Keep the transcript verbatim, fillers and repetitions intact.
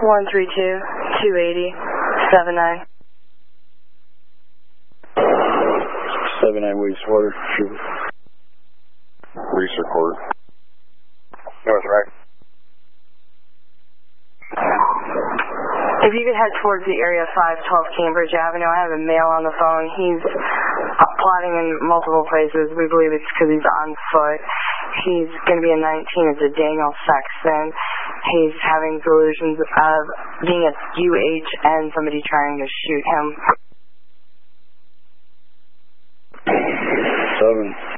one three two, two eighty, seven nine. seven nine wastewater, shoot. Research court. North right. If you could head towards the area five twelve Cambridge Avenue, I have a male on the phone. He's plotting in multiple places. We believe it's because he's on foot. He's going to be a nineteen. It's a Daniel Sexton. He's having delusions of being at U H and somebody trying to shoot him. Seven.